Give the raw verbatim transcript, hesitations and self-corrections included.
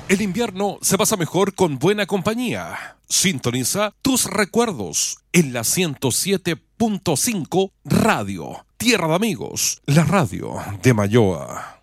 El invierno se pasa mejor con buena compañía. Sintoniza tus recuerdos en la ciento siete punto cinco Radio. Tierra de Amigos, la radio de Mayoa.